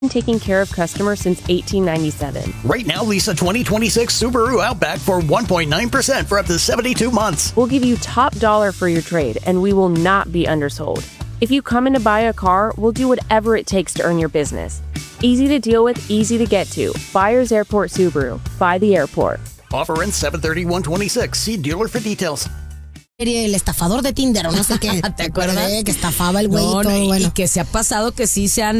taking care of customers since 1897. Right now, lease a 2026 Subaru Outback for 1.9% for up to 72 months. We'll give you top dollar for your trade, and we will not be undersold. If you come in to buy a car, we'll do whatever it takes to earn your business. Easy to deal with, easy to get to. Buyers Airport Subaru. By the airport. Offer ends 7/30/126. See dealer for details. El estafador de Tinder o no sé qué. ¿Te acuerdas? Que estafaba el güey y todo, y bueno. que se ha pasado que sí se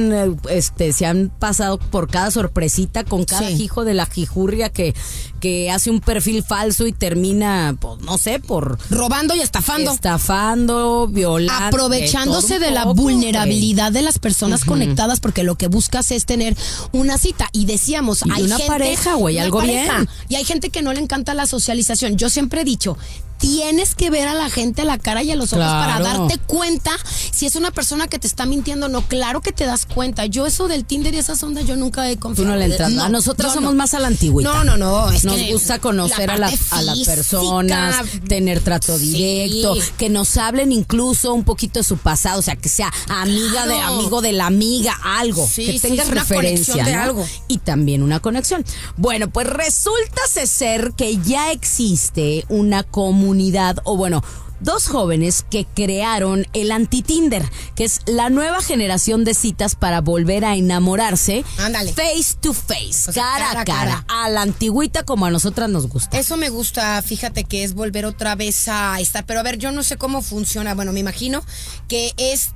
han pasado por cada sorpresita con cada hijo de la jijurria que hace un perfil falso y termina, pues, no sé, por robando y estafando. Estafando, violando. Aprovechándose de la vulnerabilidad de las personas conectadas, porque lo que buscas es tener una cita. Y decíamos, y hay una gente, pareja, güey, algo pareja, bien. Y hay gente que no le encanta la socialización. Yo siempre he dicho, tienes que ver a la gente a la cara y a los ojos para darte cuenta si es una persona que te está mintiendo o no. Claro que te das cuenta. Yo eso del Tinder y esas ondas yo nunca he confiado. Tú no le entras. No, nosotras somos más a la antigüita. No. Nos gusta conocer a las personas, tener trato directo, que nos hablen incluso un poquito de su pasado, o sea, que sea amiga de amigo de la amiga, algo, que tenga referencia, de ¿no? algo. Y también una conexión. Bueno, pues resulta ser que ya existe una comunidad, o bueno, dos jóvenes que crearon el anti-Tinder, que es la nueva generación de citas para volver a enamorarse. Ándale. Face to face, o sea, cara a cara, a la antigüita como a nosotras nos gusta. Eso me gusta, fíjate que es volver otra vez a estar, pero a ver, yo no sé cómo funciona. Bueno, me imagino que es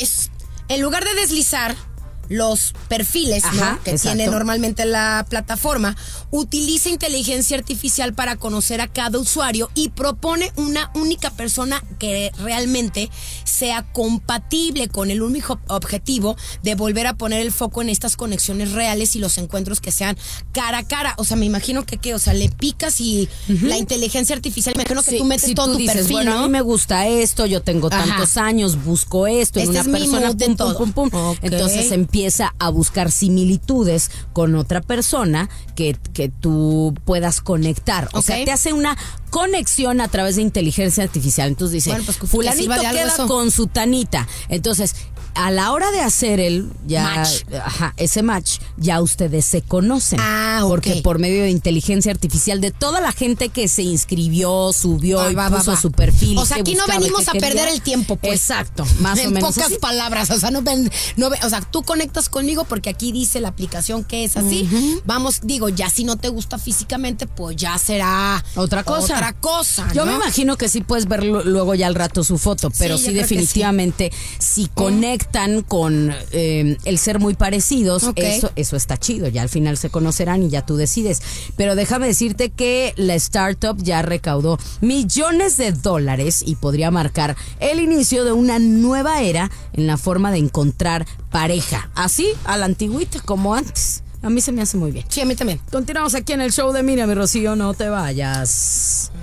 en lugar de deslizar los perfiles, ¿no? Que tiene normalmente la plataforma, utiliza inteligencia artificial para conocer a cada usuario y propone una única persona que realmente sea compatible con el único objetivo de volver a poner el foco en estas conexiones reales y los encuentros que sean cara a cara. O sea, me imagino que o sea, le picas y la inteligencia artificial, me imagino que tú metes todo tu perfil, bueno, ¿no? a mí me gusta esto, yo tengo tantos años, busco esto en una persona, pum. Entonces empieza a buscar similitudes con otra persona que tú puedas conectar. O sea, te hace una conexión a través de inteligencia artificial. Entonces dice, bueno, pues, fulanito queda con su tanita. Entonces, a la hora de hacer ese match, ya ustedes se conocen. Porque por medio de inteligencia artificial de toda la gente que se inscribió, subió y puso su perfil. O sea, aquí no venimos a perder el tiempo, pues. Exacto, más o menos. En pocas palabras, o sea, o sea, tú conectas conmigo porque aquí dice la aplicación que es así. Vamos, digo, ya si no te gusta físicamente, pues ya será otra cosa. ¿no? Yo me imagino que sí puedes ver luego ya al rato su foto, pero sí definitivamente si conectan con el ser muy parecidos, eso está chido, ya al final se conocerán y ya tú decides. Pero déjame decirte que la startup ya recaudó millones de dólares y podría marcar el inicio de una nueva era en la forma de encontrar pareja, así a la antigüita como antes. A mí se me hace muy bien. Sí, a mí también. Continuamos aquí en el show de Mira, mi Rocío, no te vayas.